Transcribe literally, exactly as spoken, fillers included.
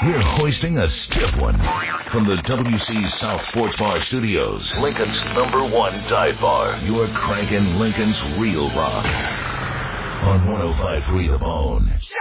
We're hoisting a stiff one from the W C South Sports Bar Studios. Lincoln's number one dive bar. You're cranking Lincoln's real rock on one oh five point three The Bone.